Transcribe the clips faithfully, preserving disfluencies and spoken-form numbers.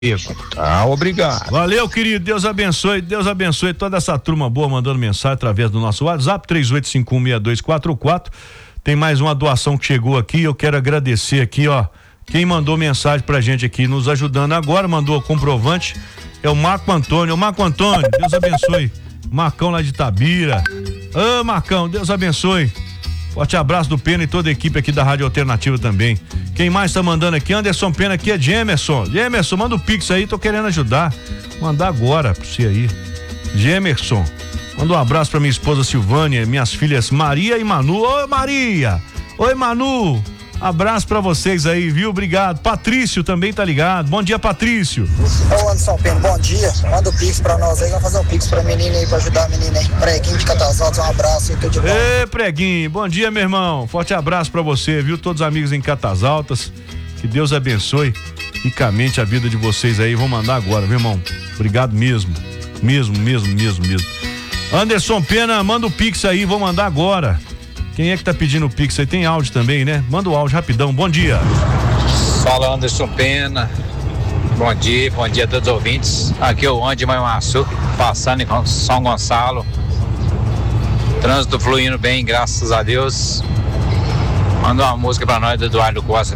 Tá, obrigado. Valeu, querido, Deus abençoe, Deus abençoe toda essa turma boa mandando mensagem através do nosso WhatsApp, três oito cinco um seis dois quatro quatro. Tem mais uma doação que chegou aqui, eu quero agradecer aqui, ó, quem mandou mensagem pra gente aqui, nos ajudando agora, mandou o comprovante, é o Marco Antônio. Ô Marco Antônio, Deus abençoe. Marcão lá de Itabira. Ô Marcão, Deus abençoe. Forte abraço do Pena e toda a equipe aqui da Rádio Alternativa também. Quem mais tá mandando aqui? Anderson Pena aqui é de Emerson. Emerson, manda o Pix aí, tô querendo ajudar. Mandar agora pra você aí. De Emerson. Manda um abraço pra minha esposa Silvânia, minhas filhas Maria e Manu. Oi, Maria! Oi, Manu! Abraço pra vocês aí, viu? Obrigado. Patrício também tá ligado. Bom dia, Patrício. Ô, Anderson Pena, bom dia. Manda o Pix pra nós aí, vamos fazer um Pix pra menina aí, pra ajudar a menina aí. Preguinho de Catasaltos, um abraço e tudo de bom. Ê, Preguinho, bom dia, meu irmão. Forte abraço pra você, viu? Todos os amigos em Catasaltas. Que Deus abençoe ricamente a vida de vocês aí. Vou mandar agora, meu irmão. Obrigado mesmo. Mesmo, mesmo, mesmo, mesmo. Anderson Pena, manda o Pix aí, vou mandar agora. Quem é que tá pedindo o Pix aí? Tem áudio também, né? Manda o áudio rapidão. Bom dia. Fala, Anderson Pena. Bom dia, bom dia a todos os ouvintes. Aqui é o Andy Manhuaçu, passando em São Gonçalo. Trânsito fluindo bem, graças a Deus. Manda uma música pra nós do Eduardo Costa.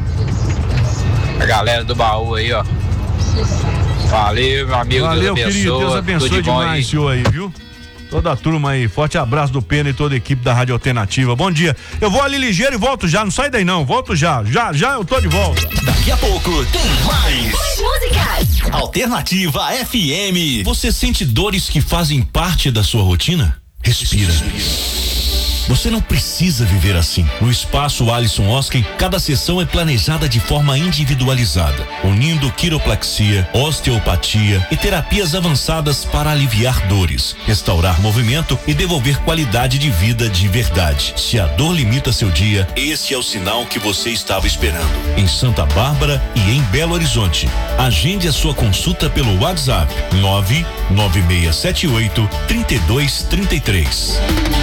A galera do baú aí, ó. Valeu, meu amigo. Valeu, Deus abençoe. querido. Deus abençoe demais, aí. senhor aí, viu? Toda a turma aí, forte abraço do Pena e toda a equipe da Rádio Alternativa. Bom dia. Eu vou ali ligeiro e volto já, não sai daí não, volto já. Já, já eu tô de volta. Daqui a pouco tem mais músicas. Alternativa F M. Você sente dores que fazem parte da sua rotina? Respira. Você não precisa viver assim. No Espaço Alisson Osken, cada sessão é planejada de forma individualizada, unindo quiropraxia, osteopatia e terapias avançadas para aliviar dores, restaurar movimento e devolver qualidade de vida de verdade. Se a dor limita seu dia, esse é o sinal que você estava esperando. Em Santa Bárbara e em Belo Horizonte. Agende a sua consulta pelo WhatsApp nove nove seis sete oito, três dois três três.